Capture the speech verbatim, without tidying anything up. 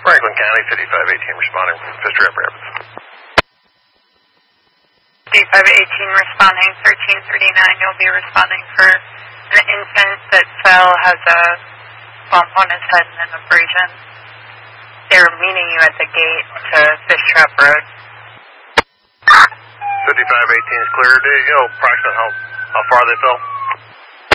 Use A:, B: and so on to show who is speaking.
A: Franklin County, fifty-five eighteen responding from Fister Rapid Rapids.
B: fifty-five eighteen responding, thirteen thirty-nine, you'll be responding for an infant that fell, has a bump on his head and an abrasion. They're meeting you at the gate to Fish Trap Road.
A: fifty-five eighteen is clear. Do you know approximately how, how far they fell?